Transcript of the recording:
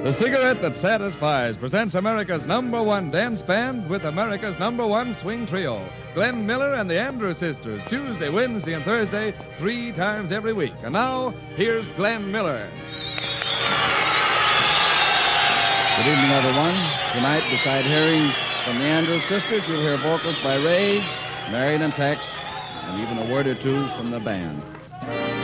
The cigarette that satisfies presents America's #1 dance band with America's #1 swing trio. Glenn Miller and the Andrews Sisters, Tuesday, Wednesday, and Thursday, 3 times every week. And now, here's Glenn Miller. Good evening, everyone. Tonight, beside hearing from the Andrews Sisters, you'll hear vocals by Ray, Marion, and Tex, and even a word or two from the band.